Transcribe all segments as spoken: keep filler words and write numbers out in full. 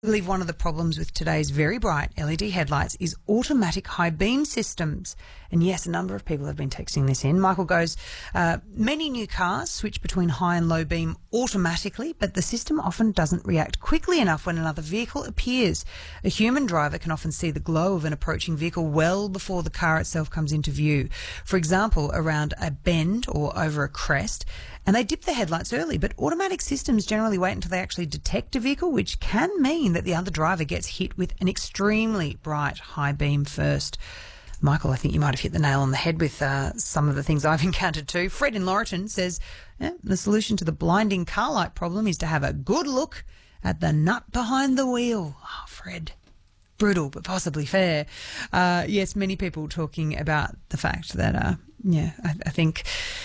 I believe one of the problems with today's very bright L E D headlights is automatic high beam systems. And yes, a number of people have been texting this in. Michael goes, uh, many new cars switch between high and low beam automatically, but the system often doesn't react quickly enough when another vehicle appears. A human driver can often see the glow of an approaching vehicle well before the car itself comes into view. For example, around a bend or over a crest, and they dip the headlights early, but automatic systems generally wait until they actually detect a vehicle, which can mean that the other driver gets hit with an extremely bright high beam first. Michael, I think you might have hit the nail on the head with uh, some of the things I've encountered too. Fred in Laurelton says eh, the solution to the blinding car light problem is to have a good look at the nut behind the wheel. Oh, Fred. Brutal, but possibly fair. Uh, yes, many people talking about the fact that, uh, yeah, I, I think...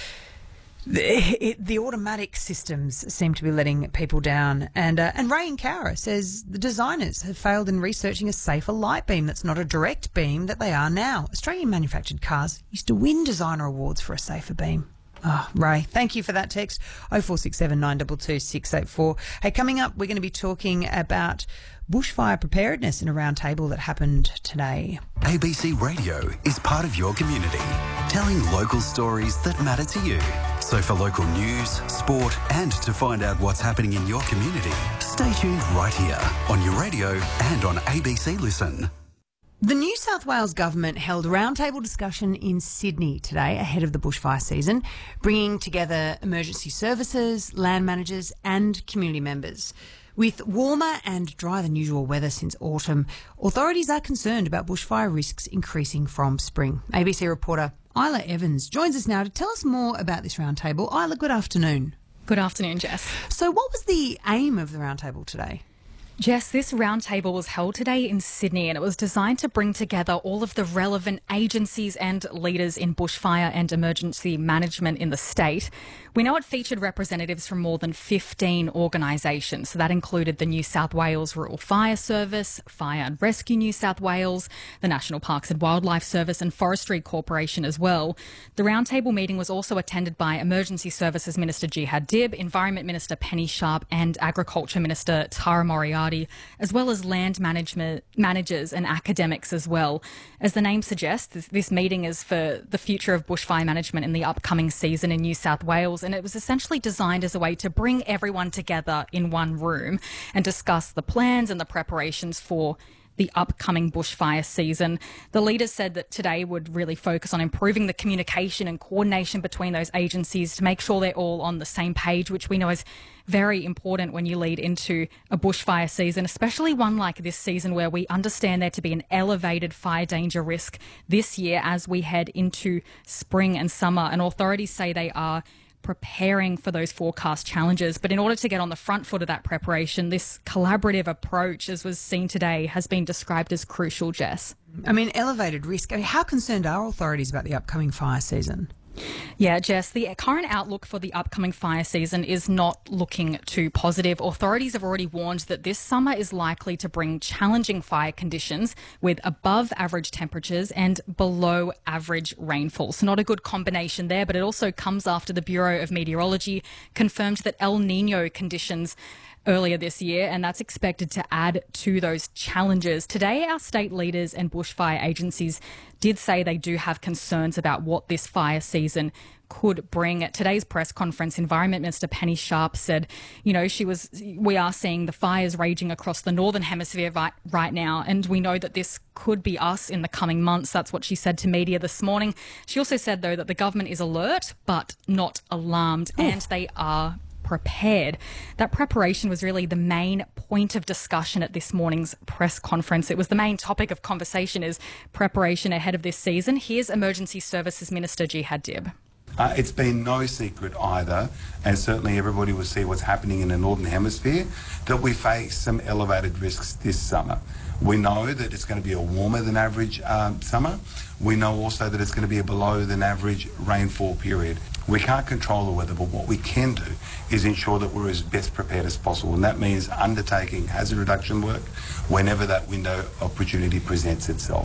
The, it, the automatic systems seem to be letting people down. And uh, and Ray in Cowra says the designers have failed in researching a safer light beam that's not a direct beam that they are now. Australian manufactured cars used to win designer awards for a safer beam. Oh, Ray, thank you for that text. oh four six seven, nine two two, six eight four. Hey, coming up, we're going to be talking about bushfire preparedness in a roundtable that happened today. A B C Radio is part of your community, telling local stories that matter to you. So for local news, sport, and to find out what's happening in your community, stay tuned right here on your radio and on A B C Listen. The New South Wales Government held a roundtable discussion in Sydney today ahead of the bushfire season, bringing together emergency services, land managers and community members. With warmer and drier than usual weather since autumn, authorities are concerned about bushfire risks increasing from spring. A B C reporter Isla Evans joins us now to tell us more about this roundtable. Isla, good afternoon. Good afternoon, Jess. So what was the aim of the roundtable today? Jess, this roundtable was held today in Sydney and it was designed to bring together all of the relevant agencies and leaders in bushfire and emergency management in the state. We know it featured representatives from more than fifteen organisations. So that included the New South Wales Rural Fire Service, Fire and Rescue New South Wales, the National Parks and Wildlife Service and Forestry Corporation as well. The roundtable meeting was also attended by Emergency Services Minister Jihad Dib, Environment Minister Penny Sharp and Agriculture Minister Tara Moriarty, as well as land management managers and academics as well. As the name suggests, this, this meeting is for the future of bushfire management in the upcoming season in New South Wales, and it was essentially designed as a way to bring everyone together in one room and discuss the plans and the preparations for the upcoming bushfire season. The leaders said that today would really focus on improving the communication and coordination between those agencies to make sure they're all on the same page, which we know is very important when you lead into a bushfire season, especially one like this season where we understand there to be an elevated fire danger risk this year as we head into spring and summer. And authorities say they are preparing for those forecast challenges. But in order to get on the front foot of that preparation, this collaborative approach, as was seen today, has been described as crucial, Jess. I mean, elevated risk. I mean, how concerned are authorities about the upcoming fire season? Yeah, Jess, the current outlook for the upcoming fire season is not looking too positive. Authorities have already warned that this summer is likely to bring challenging fire conditions with above average temperatures and below average rainfall. So not a good combination there, but it also comes after the Bureau of Meteorology confirmed that El Nino conditions earlier this year, and that's expected to add to those challenges. Today, our state leaders and bushfire agencies did say they do have concerns about what this fire season could bring. At today's press conference, Environment Minister Penny Sharp said, you know, she was, we are seeing the fires raging across the Northern Hemisphere right, right now, and we know that this could be us in the coming months. That's what she said to media this morning. She also said, though, that the government is alert but not alarmed, Ooh. and they are prepared. That preparation was really the main point of discussion at this morning's press conference. It was the main topic of conversation is preparation ahead of this season. Here's Emergency Services Minister Jihad Dib. Uh, it's been no secret either, and certainly everybody will see what's happening in the Northern Hemisphere, that we face some elevated risks this summer. We know that it's going to be a warmer than average um, summer. We know also that it's going to be a below than average rainfall period. We can't control the weather, but what we can do is ensure that we're as best prepared as possible, and that means undertaking hazard reduction work whenever that window of opportunity presents itself.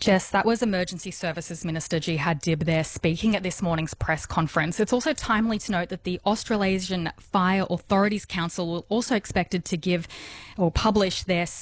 Jess, that was Emergency Services Minister Jihad Dib there speaking at this morning's press conference. It's also timely to note that the Australasian Fire Authorities Council will also expected to give or publish their